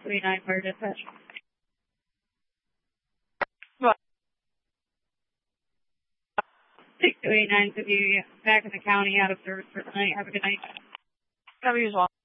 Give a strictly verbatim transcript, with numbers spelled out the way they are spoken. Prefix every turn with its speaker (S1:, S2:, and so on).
S1: two eight nine Fire Dispatch.
S2: What?
S1: six two eight nine to be back in the county, out of service for tonight. Have a good night.
S2: Have you as well.